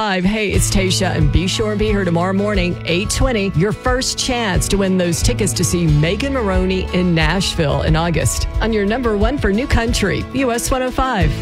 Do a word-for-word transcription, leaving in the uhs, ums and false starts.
five. Hey, it's Tasha, and be sure and be here tomorrow morning, eight twenty. Your first chance to win those tickets to see Megan Maroney in Nashville in August on your number one for New Country, U S one oh five.